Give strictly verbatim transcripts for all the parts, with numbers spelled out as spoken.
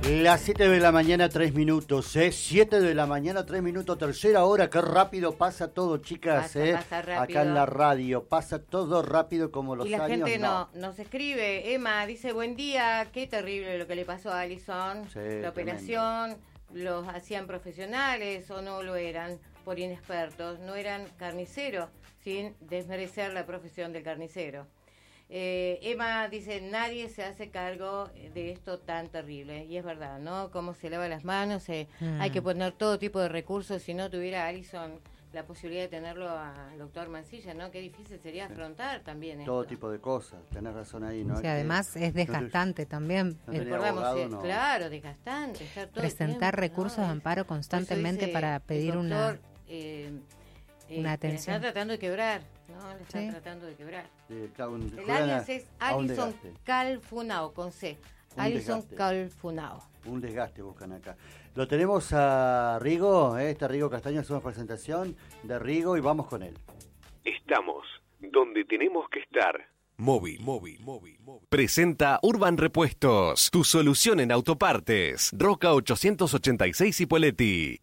Las siete de la mañana, tres minutos, ¿eh? siete de la mañana, tres minutos, tercera hora. Qué rápido pasa todo, chicas, pasa, ¿eh? Pasa rápido. Acá en la radio, pasa todo rápido como los años. Y la años, gente no. no, nos escribe. Emma dice, buen día, qué terrible lo que le pasó a Alison. Sí, la operación, tremendo. Los hacían profesionales o no lo eran por inexpertos. No eran carniceros, sin desmerecer la profesión del carnicero. Eh, Emma dice, nadie se hace cargo de esto tan terrible, y es verdad, ¿no? Cómo se lava las manos, eh, mm. hay que poner todo tipo de recursos. Si no tuviera Alison la posibilidad de tenerlo al doctor Mancilla, ¿no? Qué difícil sería afrontar también todo esto. tipo de cosas, tenés razón ahí, ¿no? Sí, que además es desgastante no, también. No Recordamos, abogado, eh, no. claro, desgastante. Estar todo presentar tiempo, recursos ¿no? de amparo constantemente dice, para pedir doctor, una, eh, eh, una atención. Le están tratando de quebrar, ¿no? Le están ¿Sí? tratando de quebrar. Eh, claro, un, El alias es Alison desgaste. Calfunao, con C. Un Alison desgaste. Calfunao. Un desgaste buscan acá. Lo tenemos a Rigo, ¿eh? Está Rigo Castaño, hacemos presentación de Rigo y vamos con él. Estamos donde tenemos que estar. Móvil, móvil, móvil, móvil. Presenta Urban Repuestos, tu solución en autopartes. Roca ochocientos ochenta y seis Cipolletti.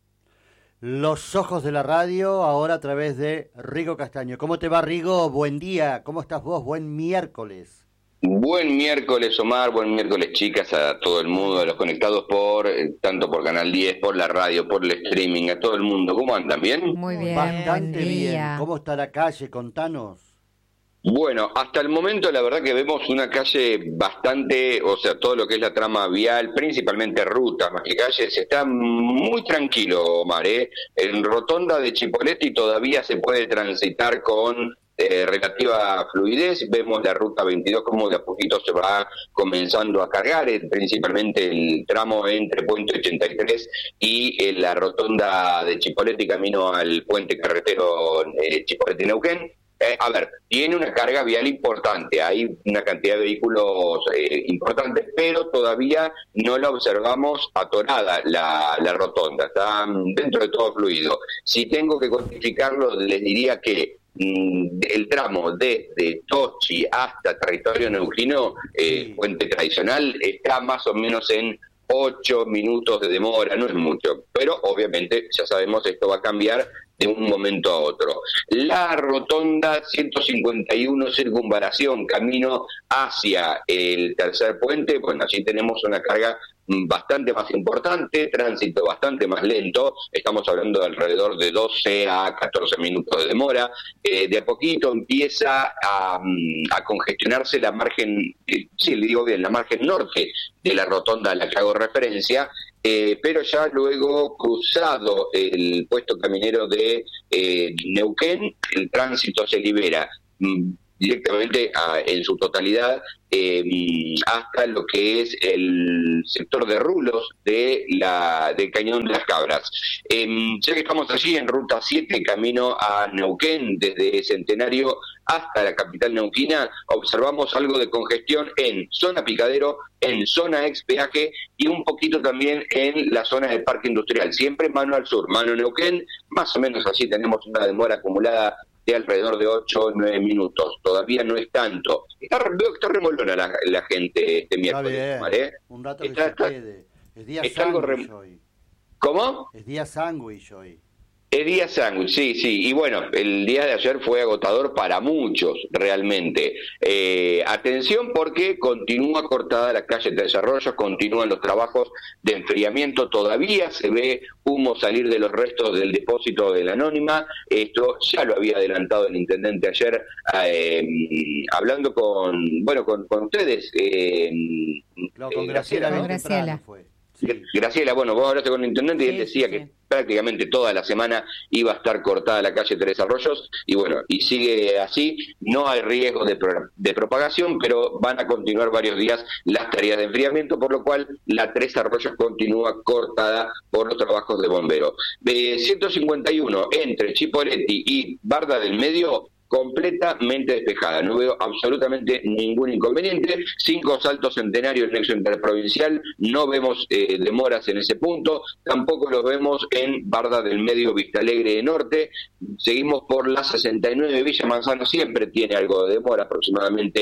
Los ojos de la radio, ahora a través de Rigo Castaño. ¿Cómo te va, Rigo? Buen día. ¿Cómo estás vos? Buen miércoles. Buen miércoles, Omar. Buen miércoles, chicas, a todo el mundo, a los conectados por, eh, tanto por Canal diez, por la radio, por el streaming, a todo el mundo. ¿Cómo andan? ¿Bien? Muy bien. Bastante buen bien. día. ¿Cómo está la calle? Contanos. Bueno, hasta el momento la verdad que vemos una calle bastante, o sea, todo lo que es la trama vial, principalmente rutas más que calles, está muy tranquilo, Omar, ¿eh? En Rotonda de Cipolletti todavía se puede transitar con eh, relativa fluidez. Vemos la ruta veintidós como de a poquito se va comenzando a cargar, eh, principalmente el tramo entre Puente ochenta y tres y eh, la Rotonda de Cipolletti camino al puente carretero eh, Cipolletti-Neuquén. Eh, a ver, tiene una carga vial importante, hay una cantidad de vehículos eh, importantes, pero todavía no la observamos atorada la, la rotonda, está dentro de todo fluido. Si tengo que cuantificarlo, les diría que mm, el tramo desde Tochi hasta territorio neuquino, eh, Sí. puente tradicional, está más o menos en ocho minutos de demora, no es mucho, pero obviamente ya sabemos esto va a cambiar de un momento a otro. La rotonda ciento cincuenta y uno circunvalación, camino hacia el tercer puente, bueno, allí tenemos una carga bastante más importante, tránsito bastante más lento, estamos hablando de alrededor de doce a catorce minutos de demora. Eh, de a poquito empieza a, a congestionarse la margen, eh, sí, le digo bien, la margen norte de la rotonda a la que hago referencia, eh, pero ya luego cruzado el puesto caminero de eh, Neuquén, el tránsito se libera mm, directamente a, en su totalidad eh, hasta lo que es el sector de Rulos de la del Cañón de las Cabras. Eh, ya que estamos allí en Ruta siete, camino a Neuquén, desde Centenario hasta la capital neuquina, observamos algo de congestión en zona Picadero, en zona ex peaje y un poquito también en la zona del Parque Industrial, siempre mano al sur, mano Neuquén, más o menos así tenemos una demora acumulada de alrededor de ocho o nueve minutos, todavía no es tanto. Está, veo que está remolona la, la gente este miércoles, Está bien. Omar, ¿eh? Un rato Está- que está- se quede. Es día está algo sándwich rem- hoy. ¿Cómo? Es día sándwich hoy. El día sándwich, sí, sí, y bueno, el día de ayer fue agotador para muchos, realmente. Eh, atención porque continúa cortada la calle de Desarrollos, continúan los trabajos de enfriamiento, todavía se ve humo salir de los restos del depósito de la Anónima, esto ya lo había adelantado el intendente ayer, eh, hablando con, bueno, con, con ustedes. Eh, No, con eh, Graciela, ¿no? bien Graciela. temprano fue. Sí. Graciela, bueno, vos hablaste con el intendente y él Sí, decía sí, que sí. prácticamente toda la semana iba a estar cortada la calle Tres Arroyos y bueno, y sigue así, no hay riesgo de, pro- de propagación, pero van a continuar varios días las tareas de enfriamiento, por lo cual la Tres Arroyos continúa cortada por los trabajos de bomberos. De ciento cincuenta y uno entre Cipolletti y Barda del Medio, completamente despejada, no veo absolutamente ningún inconveniente. Cinco Saltos Centenario, el nexo interprovincial, no vemos eh, demoras en ese punto, tampoco los vemos en Barda del Medio, Vista Alegre Norte. Seguimos por la sesenta y nueve, Villa Manzano siempre tiene algo de demora, aproximadamente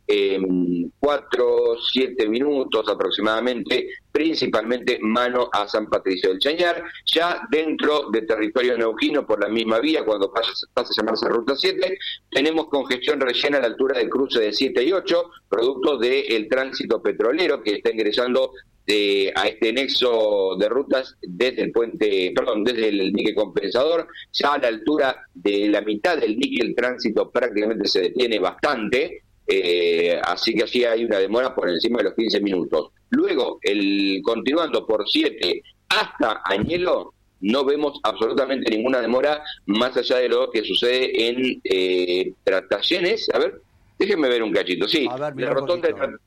en cuatro, siete minutos aproximadamente, principalmente mano a San Patricio del Chañar, ya dentro de territorio neuquino por la misma vía, cuando pasa, pasa a llamarse Ruta siete, tenemos congestión rellena a la altura del cruce de siete y ocho, producto del tránsito petrolero que está ingresando de, a este nexo de rutas desde el puente, perdón, desde el dique compensador. Ya a la altura de la mitad del dique el tránsito prácticamente se detiene bastante, eh, así que así hay una demora por encima de los quince minutos. Luego, el continuando por siete hasta Añelo, no vemos absolutamente ninguna demora más allá de lo que sucede en eh, Tratayenes. A ver, déjenme ver un cachito. Sí, a ver, la rotonda de Tratayenes.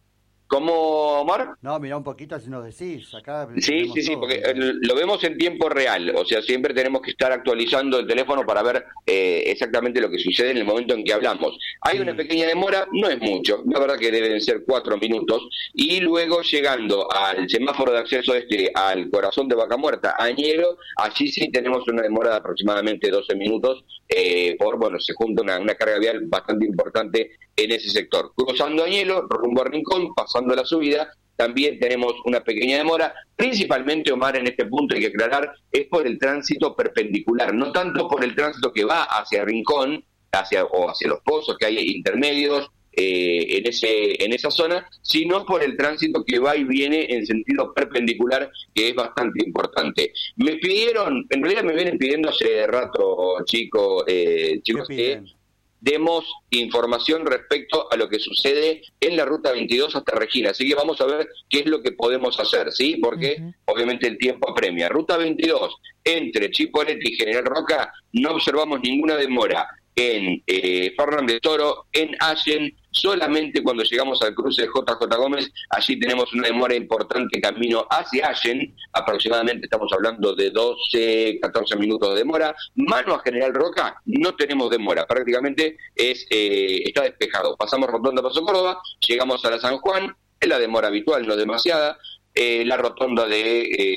¿Cómo, Omar? No, mira un poquito si nos decís. Acá sí, sí, sí, todo, porque ¿no? lo vemos en tiempo real, o sea, siempre tenemos que estar actualizando el teléfono para ver eh, exactamente lo que sucede en el momento en que hablamos. Hay sí. una pequeña demora, no es mucho, la verdad que deben ser cuatro minutos, y luego llegando al semáforo de acceso este, al corazón de Vaca Muerta, Añelo, allí sí tenemos una demora de aproximadamente doce minutos, eh, por, bueno, se junta una, una carga vial bastante importante en ese sector. Cruzando Añelo, rumbo a Rincón, pasando la subida, también tenemos una pequeña demora, principalmente, Omar, en este punto hay que aclarar, es por el tránsito perpendicular, no tanto por el tránsito que va hacia Rincón, hacia o hacia los pozos que hay intermedios eh, en ese en esa zona, sino por el tránsito que va y viene en sentido perpendicular, que es bastante importante. Me pidieron, en realidad me vienen pidiendo hace rato, chico, eh, chicos, que demos información respecto a lo que sucede en la Ruta veintidós hasta Regina. Así que vamos a ver qué es lo que podemos hacer, ¿sí? Porque uh-huh. obviamente el tiempo apremia. Ruta veintidós, entre Chipoleti y General Roca, no observamos ninguna demora. En eh, Fernández Toro, en Allen, solamente cuando llegamos al cruce de J J Gómez, allí tenemos una demora importante camino hacia Allen, aproximadamente estamos hablando de doce, catorce minutos de demora. Mano a General Roca, no tenemos demora, prácticamente es eh, está despejado. Pasamos Rotonda Paso Córdoba, llegamos a la San Juan, es la demora habitual, no demasiada. Eh, la rotonda de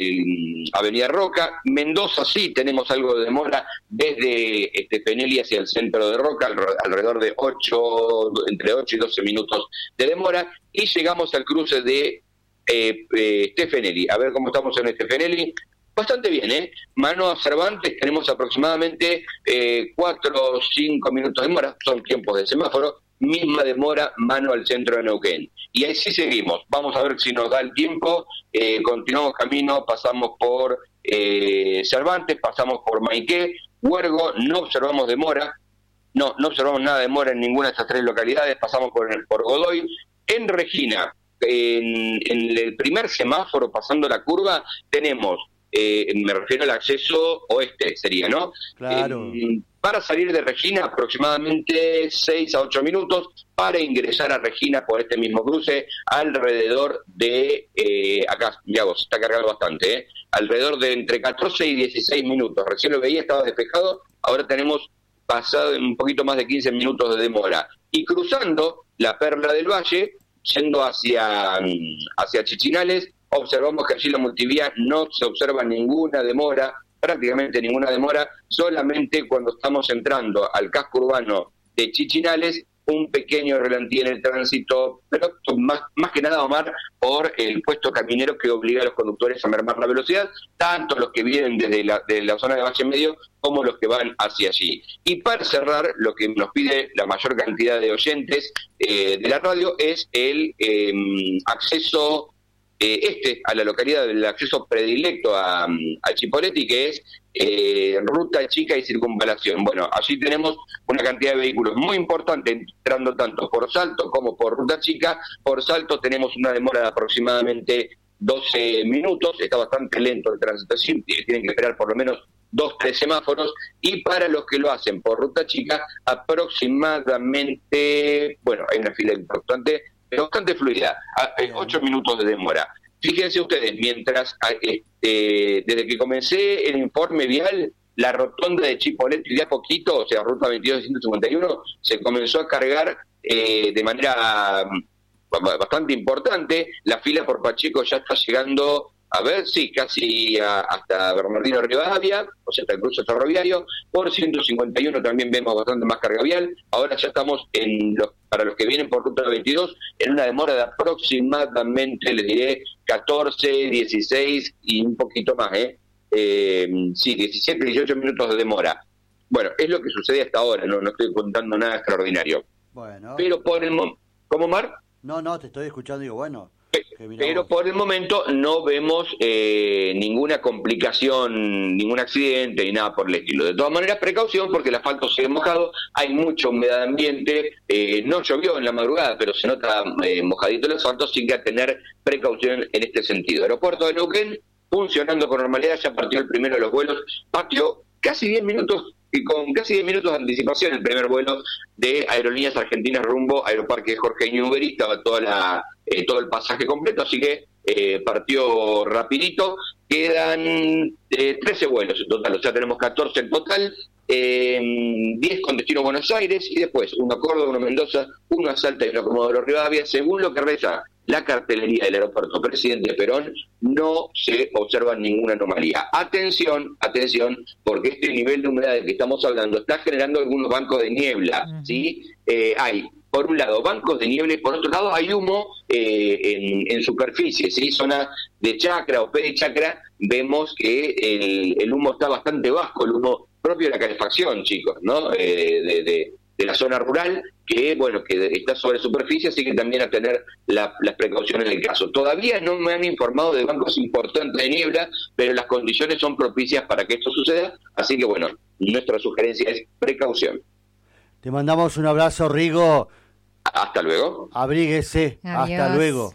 eh, Avenida Roca. Mendoza sí tenemos algo de demora desde este, Penelli hacia el centro de Roca, alrededor de ocho, entre ocho y doce minutos de demora, y llegamos al cruce de eh, eh, Stefanelli. A ver cómo estamos en Stefanelli. Bastante bien, ¿eh? Mano a Cervantes tenemos aproximadamente eh, cuatro o cinco minutos de demora, son tiempos de semáforo. Misma demora, mano al centro de Neuquén. Y ahí sí seguimos. Vamos a ver si nos da el tiempo. Eh, continuamos camino, pasamos por eh, Cervantes, pasamos por Maiqué, Huergo, no observamos demora. No, no observamos nada de demora en ninguna de estas tres localidades. Pasamos por, por Godoy. En Regina, en, en el primer semáforo, pasando la curva, tenemos, eh, me refiero al acceso oeste, sería, ¿no? Claro. Eh, Para salir de Regina, aproximadamente seis a ocho minutos. Para ingresar a Regina por este mismo cruce, alrededor de, eh, acá, ya vos, está cargado bastante, ¿eh? Alrededor de entre catorce y dieciséis minutos. Recién lo veía, estaba despejado, ahora tenemos pasado un poquito más de quince minutos de demora. Y cruzando la Perla del Valle, yendo hacia, hacia Chichinales, observamos que allí la multivía no se observa ninguna demora, prácticamente ninguna demora, solamente cuando estamos entrando al casco urbano de Chichinales, un pequeño relantí en el tránsito, pero más, más que nada, Omar, por el puesto caminero que obliga a los conductores a mermar la velocidad, tanto los que vienen desde la, de la zona de Valle Medio como los que van hacia allí. Y para cerrar, lo que nos pide la mayor cantidad de oyentes eh, de la radio es el eh, acceso Eh, este a la localidad del acceso predilecto a, a Chipoleti, que es eh, Ruta Chica y Circunvalación. Bueno, allí tenemos una cantidad de vehículos muy importante entrando tanto por Salto como por Ruta Chica. Por Salto tenemos una demora de aproximadamente doce minutos, está bastante lento el tránsito, tienen que esperar por lo menos dos, tres semáforos, y para los que lo hacen por Ruta Chica, aproximadamente, bueno, hay una fila importante, bastante fluida, ocho minutos de demora. Fíjense ustedes, mientras este, desde que comencé el informe vial, la rotonda de Chipoleti de a poquito, o sea, Ruta veintidós ciento cincuenta y uno, se comenzó a cargar eh, de manera bastante importante. La fila por Pacheco ya está llegando a ver, sí, casi a, hasta Bernardino Rivadavia, o sea, hasta el cruce ferroviario. Por ciento cincuenta y uno también vemos bastante más carga vial. Ahora ya estamos, en los, para los que vienen por ruta veintidós, en una demora de aproximadamente, les diré, catorce, dieciséis y un poquito más, ¿eh? eh sí, diecisiete, dieciocho minutos de demora. Bueno, es lo que sucede hasta ahora, no, no estoy contando nada extraordinario. Bueno. Pero por el momento... ¿Cómo, Mar? No, no, te estoy escuchando y digo, bueno... Pero por el momento no vemos eh, ninguna complicación, ningún accidente ni nada por el estilo. De todas maneras, precaución porque el asfalto sigue mojado, hay mucha humedad de ambiente, eh, no llovió en la madrugada, pero se nota eh, mojadito el asfalto, así que a tener precaución en este sentido. Aeropuerto de Neuquén funcionando con normalidad, ya partió el primero de los vuelos, partió casi diez minutos y con casi diez minutos de anticipación el primer vuelo de Aerolíneas Argentinas rumbo Aeroparque Jorge Newbery, estaba toda la, eh, todo el pasaje completo, así que eh, partió rapidito. Quedan eh, trece vuelos en total, o sea, tenemos catorce en total, eh, diez con destino a Buenos Aires y después uno a Córdoba, uno a Mendoza, uno a Salta y uno a Comodoro Rivadavia. Según lo que reza la cartelería del aeropuerto Presidente Perón, no se observa ninguna anomalía. Atención, atención, porque este nivel de humedad del que estamos hablando está generando algunos bancos de niebla, uh-huh. ¿sí? Eh, hay, por un lado, bancos de niebla y por otro lado hay humo eh, en, en superficie, ¿sí? Zona de chacra o P de chacra, vemos que el, el humo está bastante bajo, el humo propio de la calefacción, chicos, ¿no? Eh, de, de, de la zona rural, que bueno, que está sobre superficie, así que también a tener la, las precauciones del caso. Todavía no me han informado de bancos importantes de niebla, pero las condiciones son propicias para que esto suceda, así que bueno, nuestra sugerencia es precaución. Te mandamos un abrazo, Rigo. Hasta luego. Abríguese. Adiós. Hasta luego.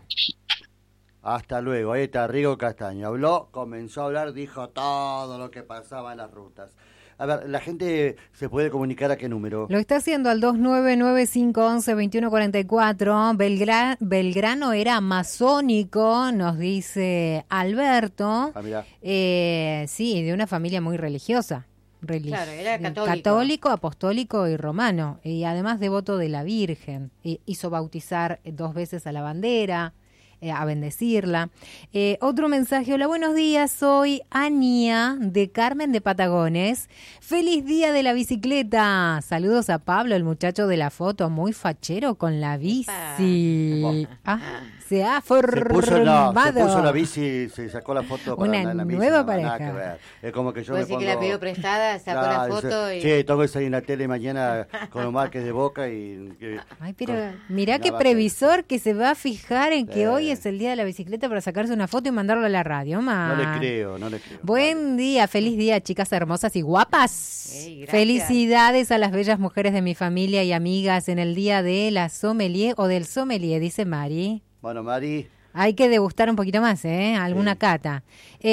Hasta luego. Ahí está Rigo Castaño. Habló, comenzó a hablar, dijo todo lo que pasaba en las rutas. A ver, ¿la gente se puede comunicar a qué número? Lo está haciendo al dos nueve nueve cinco once veintiuno cuarenta y cuatro. Belgra- Belgrano era masónico, nos dice Alberto. Ah, mirá. Eh, sí, de una familia muy religiosa. Religi- Claro, era católico. Católico, apostólico y romano. Y además devoto de la Virgen. E hizo bautizar dos veces a la bandera. Eh, a bendecirla. Eh, otro mensaje, hola, buenos días, soy Ania de Carmen de Patagones. Feliz día de la bicicleta. Saludos a Pablo, el muchacho de la foto, muy fachero con la bici. Ah, se ha formado. Se puso, no, se puso la bici, se sacó la foto para una andar en la bici. nueva No, pareja. nada que ver. Es como que yo Puede me decir pongo... que la pidió prestada, sacó Claro, la foto dice, y... Che, tengo que salir en la tele mañana con Omar, que es de Boca y... y Ay, pero con, mirá qué base. previsor que se va a fijar en que Eh. hoy es el día de la bicicleta para sacarse una foto y mandarlo a la radio, ma. No le creo, no le creo. Buen día, feliz día, chicas hermosas y guapas. Ey, gracias. Felicidades a las bellas mujeres de mi familia y amigas en el día de la sommelier o del sommelier, dice Mari. Bueno, Mari... Hay que degustar un poquito más, ¿eh? Alguna Sí. cata.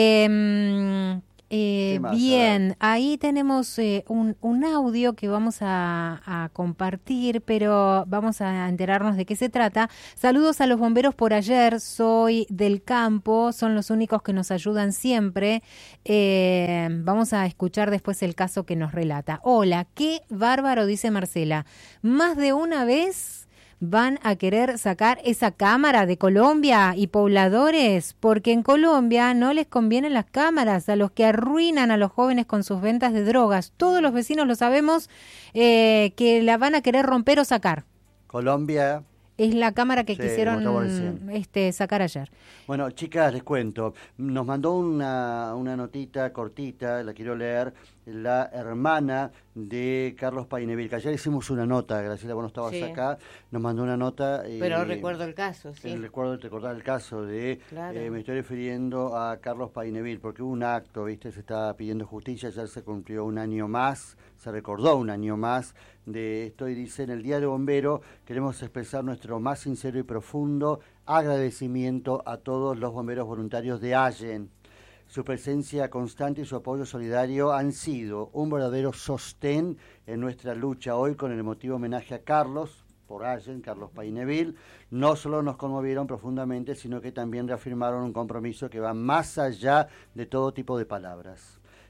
Eh, eh, ¿Qué más? bien, ahí tenemos eh, un, un audio que vamos a, a compartir, pero vamos a enterarnos de qué se trata. Saludos a los bomberos por ayer, soy del campo, son los únicos que nos ayudan siempre. Eh, vamos a escuchar después el caso que nos relata. Hola, qué bárbaro, dice Marcela. Más de una vez... van a querer sacar esa cámara de Colombia y pobladores, porque en Colombia no les convienen las cámaras, a los que arruinan a los jóvenes con sus ventas de drogas. Todos los vecinos lo sabemos, eh, que la van a querer romper o sacar. Colombia... Es la cámara que Sí, quisieron como estaba diciendo. este, sacar ayer. Bueno, chicas, les cuento. Nos mandó una, una notita cortita, la quiero leer, la hermana de Carlos Paineville, que ayer hicimos una nota, Graciela, vos no estabas Sí. acá, nos mandó una nota. Eh, Pero recuerdo el caso, sí. el recuerdo de recordar el caso de, Claro. eh, me estoy refiriendo a Carlos Paineville, porque hubo un acto, ¿viste? Se estaba pidiendo justicia, ya se cumplió un año más, se recordó un año más de esto y dice, en el Día del Bombero queremos expresar nuestro más sincero y profundo agradecimiento a todos los bomberos voluntarios de Allen. Su presencia constante y su apoyo solidario han sido un verdadero sostén en nuestra lucha hoy con el emotivo homenaje a Carlos, por Allen, Carlos Paineville. No solo nos conmovieron profundamente, sino que también reafirmaron un compromiso que va más allá de todo tipo de palabras.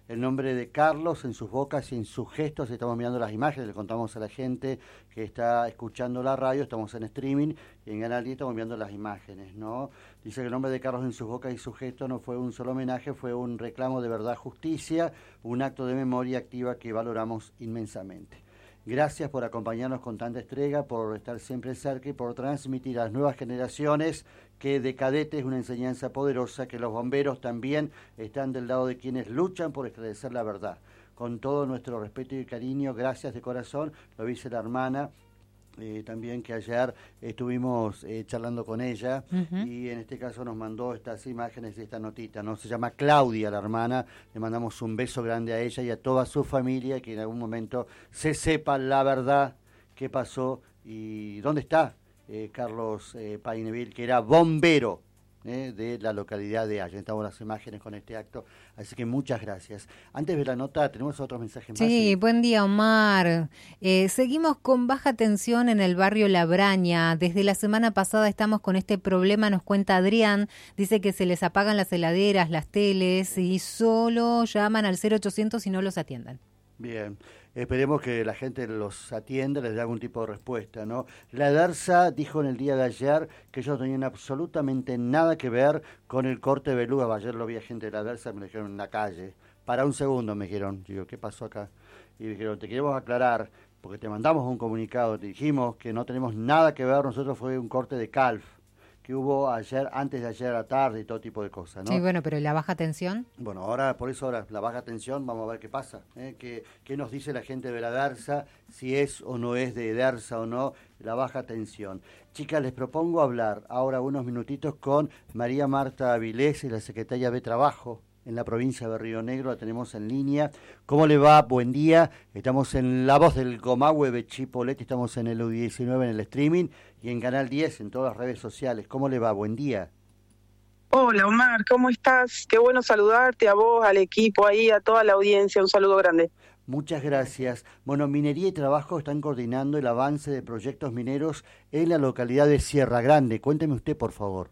el nombre de Carlos en sus bocas y en sus gestos. Estamos mirando las imágenes, le contamos a la gente que está escuchando la radio, estamos en streaming y en Canal diez estamos viendo las imágenes, ¿no? Dice que el nombre de Carlos en sus bocas y sus gestos no fue un solo homenaje, fue un reclamo de verdad, justicia, un acto de memoria activa que valoramos inmensamente. Gracias por acompañarnos con tanta entrega, por estar siempre cerca y por transmitir a las nuevas generaciones que de cadete es una enseñanza poderosa, que los bomberos también están del lado de quienes luchan por esclarecer la verdad. Con todo nuestro respeto y cariño, gracias de corazón, lo dice la hermana, eh, también que ayer estuvimos eh, charlando con ella, uh-huh. y en este caso nos mandó estas imágenes de esta notita, ¿no? Se llama Claudia, la hermana, le mandamos un beso grande a ella y a toda su familia, que en algún momento se sepa la verdad, qué pasó y dónde está eh, Carlos eh, Paineville, que era bombero eh, de la localidad de Haya. Estamos las imágenes con este acto, así que muchas gracias. Antes de la nota, tenemos otro mensaje más. Sí, buen día, Omar. Eh, seguimos con baja tensión en el barrio La Braña. Desde la semana pasada estamos con este problema, nos cuenta Adrián. Dice que se les apagan las heladeras, las teles y solo llaman al cero ochocientos y no los atiendan. Bien, esperemos que la gente los atienda, les dé algún tipo de respuesta, ¿no? La DERSA dijo en el día de ayer que ellos no tenían absolutamente nada que ver con el corte de beluga. Ayer lo vi a gente de la DERSA, me lo dijeron en la calle. Para un segundo me dijeron, digo, ¿qué pasó acá? Y me dijeron, te queremos aclarar, porque te mandamos un comunicado, te dijimos que no tenemos nada que ver, nosotros fue un corte de Calf, que hubo ayer, antes de ayer a la tarde y todo tipo de cosas, ¿no? Sí, bueno, pero ¿y la baja tensión? Bueno, ahora, por eso ahora, la baja tensión, vamos a ver qué pasa, ¿eh? ¿Qué, qué nos dice la gente de la DERSA, si es o no es de DERSA o no, la baja tensión. Chicas, les propongo hablar ahora unos minutitos con María Marta Avilés, la secretaria de Trabajo en la provincia de Río Negro, la tenemos en línea. ¿Cómo le va? Buen día. Estamos en La Voz del Comahue de Chipolete, estamos en el U diecinueve en el streaming y en Canal diez en todas las redes sociales. ¿Cómo le va? Buen día. Hola Omar, ¿cómo estás? Qué bueno saludarte a vos, al equipo ahí, a toda la audiencia. Un saludo grande. Muchas gracias. Bueno, Minería y Trabajo están coordinando el avance de proyectos mineros en la localidad de Sierra Grande. Cuénteme usted, por favor.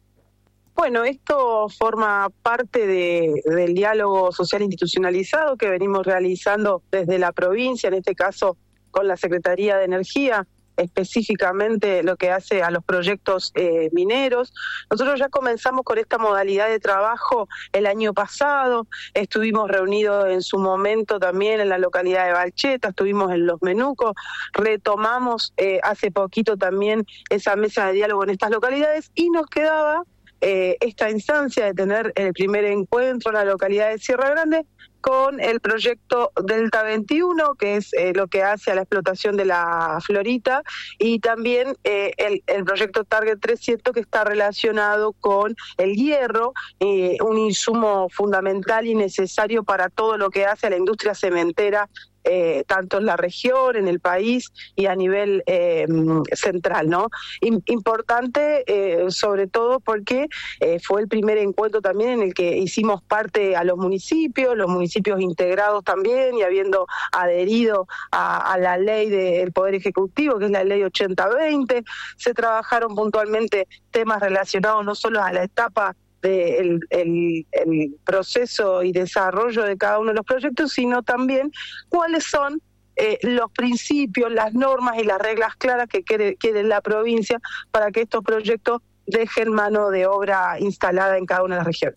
Bueno, esto forma parte de, del diálogo social institucionalizado que venimos realizando desde la provincia, en este caso con la Secretaría de Energía, específicamente lo que hace a los proyectos eh, mineros. Nosotros ya comenzamos con esta modalidad de trabajo el año pasado, estuvimos reunidos en su momento también en la localidad de Balcheta, estuvimos en Los Menucos, retomamos eh, hace poquito también esa mesa de diálogo en estas localidades y nos quedaba Eh, esta instancia de tener el primer encuentro en la localidad de Sierra Grande con el proyecto Delta veintiuno, que es eh, lo que hace a la explotación de la florita, y también eh, el, el proyecto Target trescientos, que está relacionado con el hierro, eh, un insumo fundamental y necesario para todo lo que hace a la industria cementera, Eh, tanto en la región, en el país y a nivel eh, central, ¿no? In, importante eh, sobre todo porque eh, fue el primer encuentro también en el que hicimos parte a los municipios, los municipios integrados también y habiendo adherido a, a la ley del Poder Ejecutivo, que es la ley ochenta veinte, se trabajaron puntualmente temas relacionados no solo a la etapa del el, el proceso y desarrollo de cada uno de los proyectos, sino también cuáles son eh, los principios, las normas y las reglas claras que quiere, quiere la provincia para que estos proyectos dejen mano de obra instalada en cada una de las regiones.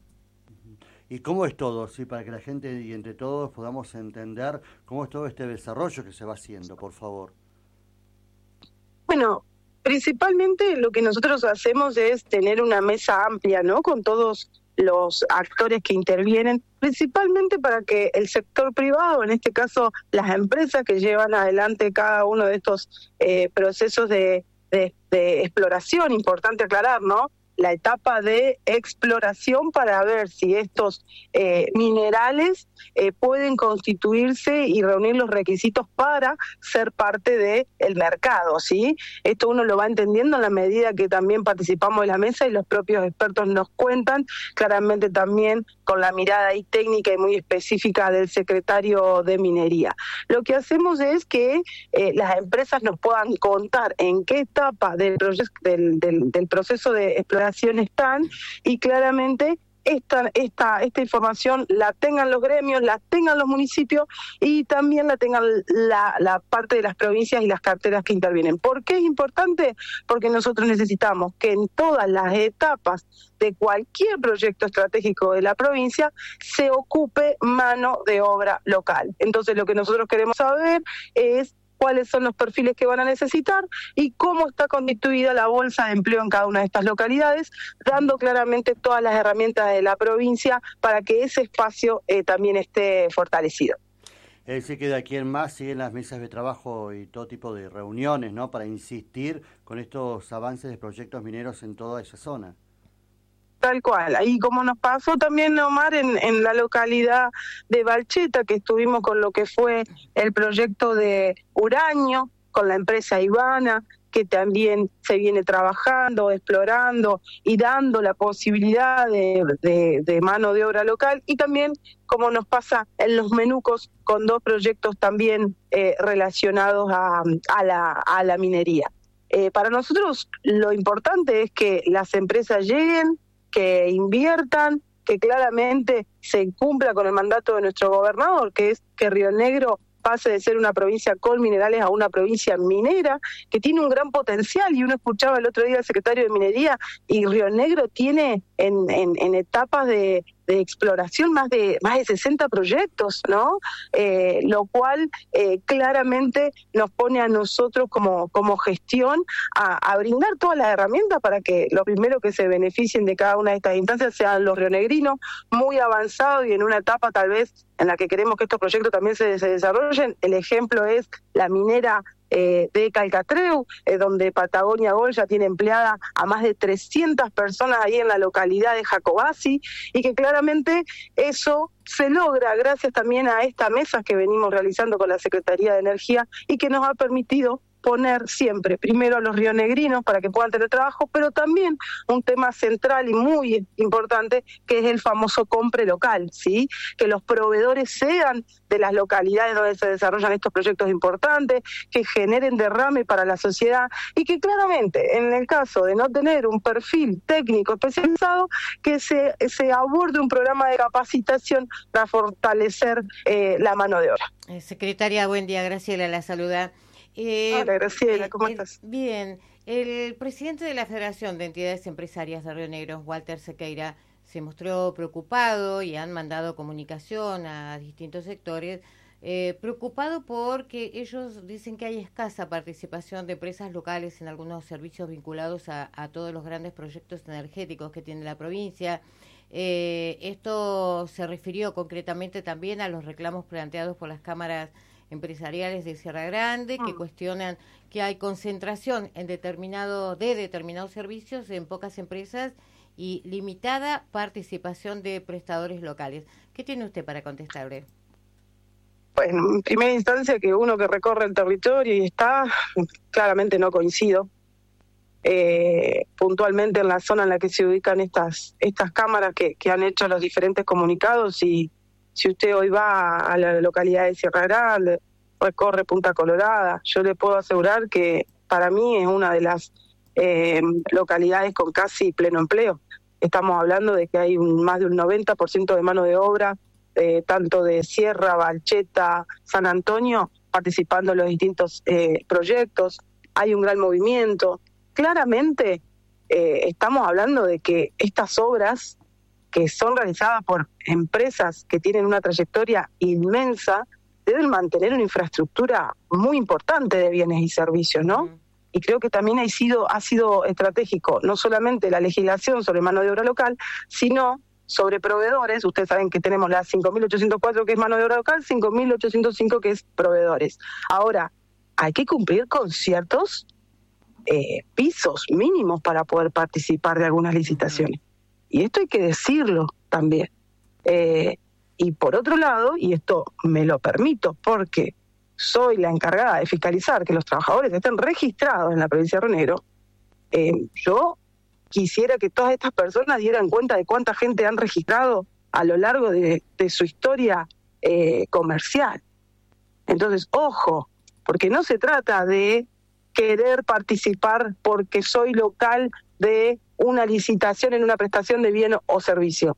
¿Y cómo es todo? Sí, para que la gente y entre todos podamos entender cómo es todo este desarrollo que se va haciendo, por favor. Bueno, principalmente lo que nosotros hacemos es tener una mesa amplia, ¿no? Con todos los actores que intervienen, principalmente para que el sector privado, en este caso las empresas que llevan adelante cada uno de estos eh, procesos de, de, de exploración, importante aclarar, ¿no? La etapa de exploración para ver si estos eh, minerales eh, pueden constituirse y reunir los requisitos para ser parte del mercado, ¿sí? Esto uno lo va entendiendo en la medida que también participamos de la mesa y los propios expertos nos cuentan, claramente también con la mirada ahí técnica y muy específica del secretario de Minería. Lo que hacemos es que eh, las empresas nos puedan contar en qué etapa del, proye- del, del, del proceso de exploración están y claramente esta, esta, esta información la tengan los gremios, la tengan los municipios y también la tengan la, la parte de las provincias y las carteras que intervienen. ¿Por qué es importante? Porque nosotros necesitamos que en todas las etapas de cualquier proyecto estratégico de la provincia se ocupe mano de obra local. Entonces lo que nosotros queremos saber es cuáles son los perfiles que van a necesitar y cómo está constituida la bolsa de empleo en cada una de estas localidades, dando claramente todas las herramientas de la provincia para que ese espacio eh, también esté fortalecido. Es decir, que de aquí en más siguen las mesas de trabajo y todo tipo de reuniones, ¿no?, para insistir con estos avances de proyectos mineros en toda esa zona. Tal cual, ahí como nos pasó también, Omar, en, en la localidad de Balcheta, que estuvimos con lo que fue el proyecto de uranio, con la empresa Ivana, que también se viene trabajando, explorando y dando la posibilidad de, de, de mano de obra local, y también como nos pasa en los Menucos, con dos proyectos también eh, relacionados a, a, la, a la minería. Eh, para nosotros lo importante es que las empresas lleguen, que inviertan, que claramente se cumpla con el mandato de nuestro gobernador, que es que Río Negro pase de ser una provincia con minerales a una provincia minera, que tiene un gran potencial, y uno escuchaba el otro día al secretario de Minería, y Río Negro tiene en, en, en etapas de, de exploración más de más de sesenta proyectos, ¿no? Eh, lo cual eh, claramente nos pone a nosotros como, como gestión a, a brindar todas las herramientas para que lo primero que se beneficien de cada una de estas instancias sean los rionegrinos, muy avanzados y en una etapa tal vez en la que queremos que estos proyectos también se, se desarrollen. El ejemplo es la minera Eh, de Calcatreu, eh, donde Patagonia Gold ya tiene empleada a más de trescientas personas ahí en la localidad de Jacobasi, y que claramente eso se logra gracias también a estas mesas que venimos realizando con la Secretaría de Energía y que nos ha permitido poner siempre primero a los rionegrinos para que puedan tener trabajo, pero también un tema central y muy importante que es el famoso compre local, ¿sí? Que los proveedores sean de las localidades donde se desarrollan estos proyectos importantes, que generen derrame para la sociedad y que claramente en el caso de no tener un perfil técnico especializado, que se, se aborde un programa de capacitación para fortalecer eh, la mano de obra. Eh, secretaria, buen día, Graciela, la saluda. Eh, Hola, Graciela, ¿cómo eh, estás? Bien, el presidente de la Federación de Entidades Empresarias de Río Negro, Walter Sequeira, se mostró preocupado y han mandado comunicación a distintos sectores, eh, preocupado porque ellos dicen que hay escasa participación de empresas locales en algunos servicios vinculados a, a todos los grandes proyectos energéticos que tiene la provincia. Eh, esto se refirió concretamente también a los reclamos planteados por las cámaras empresariales de Sierra Grande, que cuestionan que hay concentración en determinado de determinados servicios en pocas empresas y limitada participación de prestadores locales. ¿Qué tiene usted para contestarle? Bueno, en primera instancia, que uno que recorre el territorio y está, claramente no coincido. Eh, puntualmente en la zona en la que se ubican estas estas cámaras que, que han hecho los diferentes comunicados, y si usted hoy va a la localidad de Sierra Grande, recorre Punta Colorada, yo le puedo asegurar que para mí es una de las eh, localidades con casi pleno empleo. Estamos hablando de que hay un, más de un noventa por ciento de mano de obra, eh, tanto de Sierra, Balcheta, San Antonio, participando en los distintos eh, proyectos. Hay un gran movimiento. Claramente eh, estamos hablando de que estas obras, que son realizadas por empresas que tienen una trayectoria inmensa, deben mantener una infraestructura muy importante de bienes y servicios, ¿no? Uh-huh. Y creo que también ha sido, ha sido estratégico, no solamente la legislación sobre mano de obra local, sino sobre proveedores. Ustedes saben que tenemos la cinco mil ochocientos cuatro, que es mano de obra local, cinco mil ochocientos cinco, que es proveedores. Ahora, hay que cumplir con ciertos eh, pisos mínimos para poder participar de algunas licitaciones. Uh-huh. Y esto hay que decirlo también. Eh, y por otro lado, y esto me lo permito porque soy la encargada de fiscalizar que los trabajadores estén registrados en la provincia de Río Negro, eh, yo quisiera que todas estas personas dieran cuenta de cuánta gente han registrado a lo largo de, de su historia eh, comercial. Entonces, ojo, porque no se trata de querer participar porque soy local de una licitación en una prestación de bien o servicio.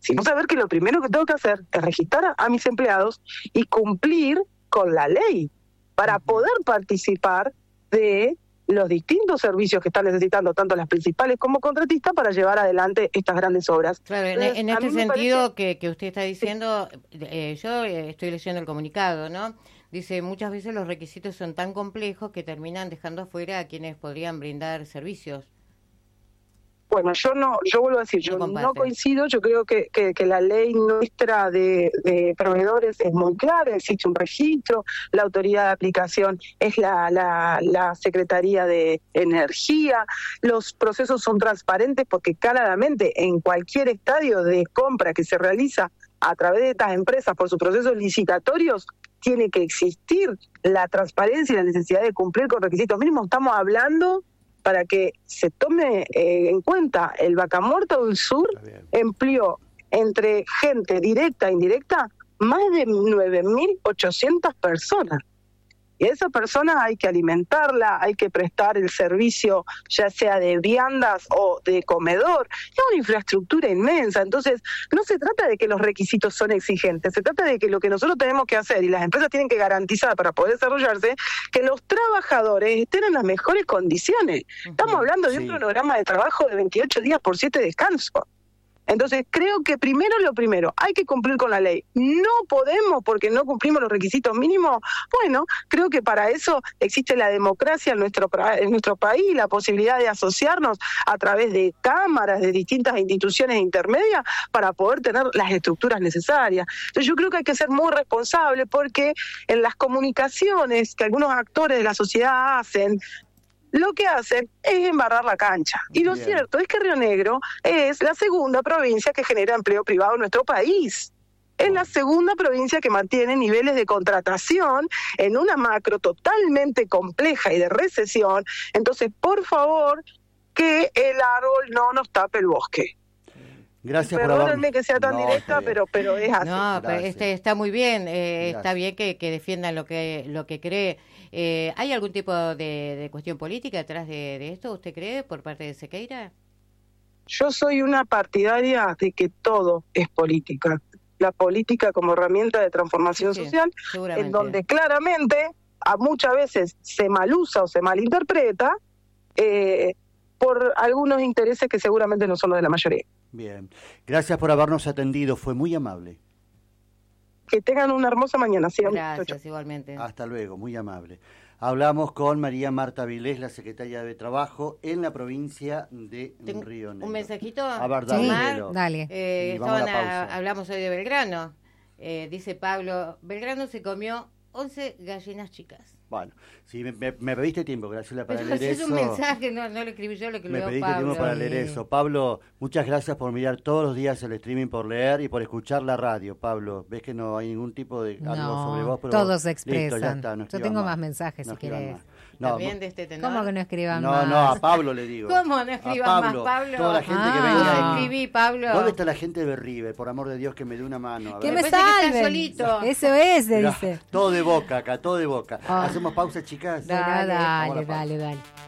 sino saber que lo primero que tengo que hacer es registrar a, a mis empleados y cumplir con la ley para poder participar de los distintos servicios que están necesitando tanto las principales como contratistas para llevar adelante estas grandes obras. Claro, en, Entonces, en a este mí me sentido parece- que, que usted está diciendo, eh, yo eh, estoy leyendo el comunicado, ¿no? Dice, muchas veces los requisitos son tan complejos que terminan dejando afuera a quienes podrían brindar servicios. Bueno, yo no, yo vuelvo a decir, yo No no, comparte. coincido, yo creo que, que, que la ley nuestra de, de proveedores es muy clara, existe un registro, la autoridad de aplicación es la, la, la Secretaría de Energía, los procesos son transparentes porque claramente en cualquier estadio de compra que se realiza a través de estas empresas por sus procesos licitatorios, tiene que existir la transparencia y la necesidad de cumplir con requisitos mínimos. Estamos hablando para que se tome eh, en cuenta el Vaca Muerta del Sur Está bien. empleó entre gente directa e indirecta más de nueve mil ochocientas personas. Y a esa persona hay que alimentarla, hay que prestar el servicio ya sea de viandas o de comedor. Es una infraestructura inmensa. Entonces, no se trata de que los requisitos son exigentes, se trata de que lo que nosotros tenemos que hacer y las empresas tienen que garantizar para poder desarrollarse, que los trabajadores estén en las mejores condiciones. Estamos hablando de Sí. un cronograma de trabajo de veintiocho días por siete descansos. Entonces, creo que primero lo primero, hay que cumplir con la ley. No podemos porque no cumplimos los requisitos mínimos. Bueno, creo que para eso existe la democracia en nuestro, pra- en nuestro país, la posibilidad de asociarnos a través de cámaras, de distintas instituciones intermedias para poder tener las estructuras necesarias. Entonces, yo creo que hay que ser muy responsable porque en las comunicaciones que algunos actores de la sociedad hacen, lo que hacen es embarrar la cancha. Y lo Bien. cierto es que Río Negro es la segunda provincia que genera empleo privado en nuestro país. Es la segunda provincia que mantiene niveles de contratación en una macro totalmente compleja y de recesión. Entonces, por favor, que el árbol no nos tape el bosque. Gracias por Perdónenme haber... que sea tan No, directa, está bien. pero, pero es así. No, pero Gracias. este está muy bien, eh, está Gracias. bien que, que defiendan lo que lo que cree. Eh, ¿Hay algún tipo de, de cuestión política detrás de, de esto, usted cree, por parte de Sequeira? Yo soy una partidaria de que todo es política. La política como herramienta de transformación Sí, sí, social, seguramente. en donde claramente a muchas veces se malusa o se malinterpreta eh, por algunos intereses que seguramente no son los de la mayoría. Bien. Gracias por habernos atendido, fue muy amable. Que tengan una hermosa mañana. Sigan. Chau, chau. Gracias, igualmente. Hasta luego, muy amable. Hablamos con María Marta Vilés, la secretaria de Trabajo en la provincia de Tengo Río Negro. un mensajito. A ver, Sí, dale, Omar, léelo. dale. Eh, Y vamos a la estaban a- pausa. hablamos hoy de Belgrano. Eh, dice Pablo, Belgrano se comió once gallinas chicas. Bueno, si me, me, me pediste tiempo, Graciela, para Pero leer si es eso. un mensaje, no, no lo escribí yo, lo Me escribió pediste Pablo. tiempo para leer eso. Pablo, muchas gracias por mirar todos los días el streaming, por leer y por escuchar la radio, Pablo. Ves que no hay ningún tipo de algo No, sobre vos, pero todos se listo, ya expresan. está, no Yo escribas tengo más mensajes, No si escribas querés. más. No, También de este tenor. ¿Cómo que no escriban no, más? no, a Pablo le digo. ¿Cómo no escribas A más, Pablo? Toda la gente que Ah. venga. Yo escribí, Pablo. ¿Dónde está la gente de Berribe? Por amor de Dios, que me dé una mano. A Que ver. me Parece que está salven. solito. Eso es, Mirá, dice. todo de boca acá, todo de boca. Ah. Hacemos pausa, chicas. Bueno, Dale. Vamos a la dale, pausa. dale, dale.